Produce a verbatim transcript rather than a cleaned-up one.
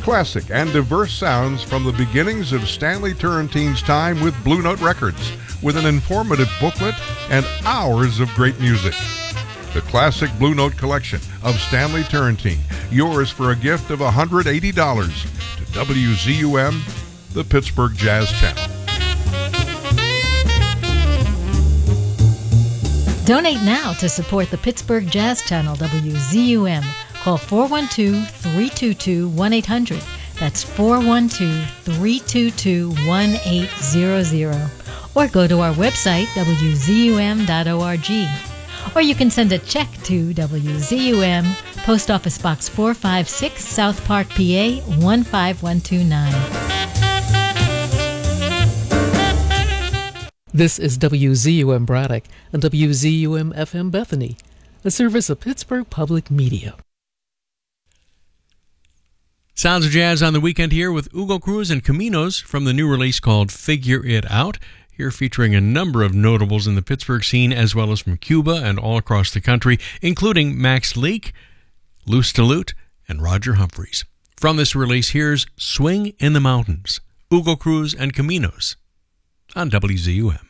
Classic and diverse sounds from the beginnings of Stanley Turrentine's time with Blue Note Records, with an informative booklet and hours of great music. The Classic Blue Note Collection of Stanley Turrentine, yours for a gift of one hundred eighty dollars to W Z U M, the Pittsburgh Jazz Channel. Donate now to support the Pittsburgh Jazz Channel, W Z U M. Call four one two, three two two, one eight hundred. That's four one two, three two two, one eight zero zero. Or go to our website, w z u m dot org. Or you can send a check to W Z U M, Post Office Box four five six, South Park, P A one five one two nine. This is W Z U M Braddock and W Z U M F M Bethany, a service of Pittsburgh Public Media. Sounds of Jazz on the weekend here with Hugo Cruz and Caminos from the new release called Figure It Out. Here featuring a number of notables in the Pittsburgh scene as well as from Cuba and all across the country, including Max Leake, Lou Stillute, and Roger Humphreys. From this release, here's Swing in the Mountains, Hugo Cruz and Caminos on W Z U M.